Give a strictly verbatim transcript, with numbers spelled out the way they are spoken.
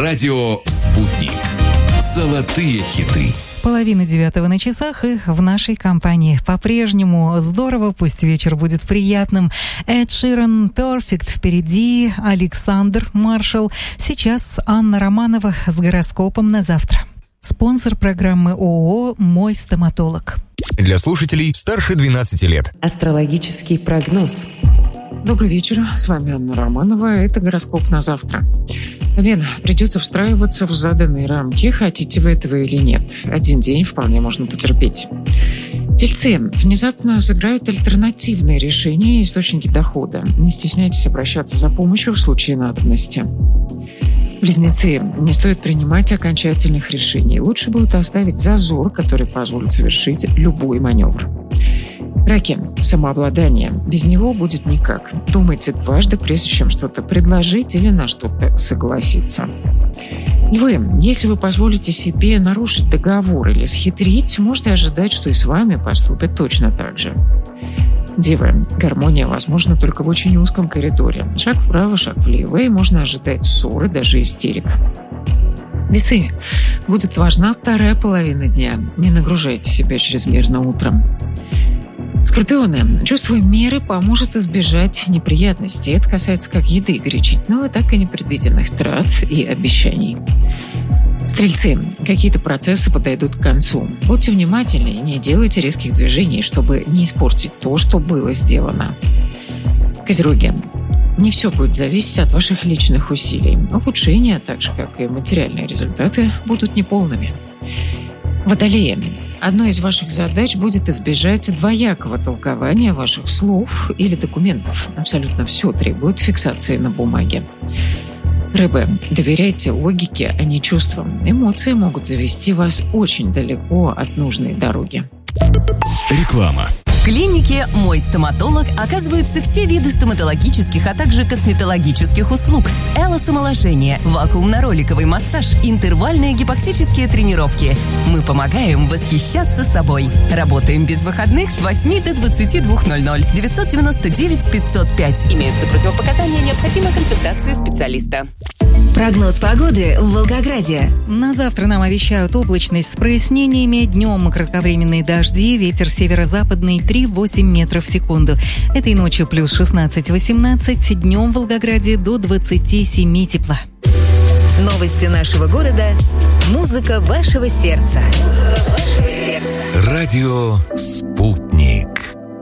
Радио «Спутник». Золотые хиты. Половина девятого на часах, и в нашей компании по-прежнему здорово, пусть вечер будет приятным. Эд Ширан, Perfect впереди, Александр Маршал. Сейчас Анна Романова с гороскопом на завтра. Спонсор программы ООО «Мой стоматолог». Для слушателей старше двенадцати лет. Астрологический прогноз. Добрый вечер, с вами Анна Романова. Это гороскоп на завтра. Вена, придется встраиваться в заданные рамки, хотите вы этого или нет. Один день вполне можно потерпеть. Тельцы, внезапно сыграют альтернативные решения и источники дохода. Не стесняйтесь обращаться за помощью в случае надобности. Близнецы, не стоит принимать окончательных решений. Лучше будет оставить зазор, который позволит совершить любой маневр. Раки, самообладание. Без него будет никак. Думайте дважды, прежде чем что-то предложить или на что-то согласиться. Львы, если вы позволите себе нарушить договор или схитрить, можете ожидать, что и с вами поступят точно так же. Девы, гармония возможна только в очень узком коридоре. Шаг вправо, шаг влево, и можно ожидать ссоры, даже истерик. Весы, будет важна вторая половина дня. Не нагружайте себя чрезмерно утром. Скорпионы, чувство меры поможет избежать неприятностей. Это касается как еды горячительного, так и непредвиденных трат и обещаний. Стрельцы, какие-то процессы подойдут к концу. Будьте внимательны и не делайте резких движений, чтобы не испортить то, что было сделано. Козероги, не все будет зависеть от ваших личных усилий. Улучшения, так же как и материальные результаты, будут неполными. Водолеи, одной из ваших задач будет избежать двоякого толкования ваших слов или документов. Абсолютно все требует фиксации на бумаге. Рыбы, доверяйте логике, а не чувствам. Эмоции могут завести вас очень далеко от нужной дороги. Реклама. В клинике «Мой стоматолог» оказываются все виды стоматологических, а также косметологических услуг. Элосомоложение, вакуумно-роликовый массаж, интервальные гипоксические тренировки. Мы помогаем восхищаться собой. Работаем без выходных с восьми до двадцати двух ноль ноль. девятьсот девяносто девять пятьсот пять. Имеются противопоказания, необходима консультация специалиста. Прогноз погоды в Волгограде. На завтра нам обещают облачность с прояснениями. Днем кратковременные дожди, ветер северо-западный три-восемь метров в секунду. Этой ночью плюс шестнадцать-восемнадцать, днем в Волгограде до двадцати семи тепла. Новости нашего города. Музыка вашего сердца. Музыка вашего сердца. Радио «Спутник».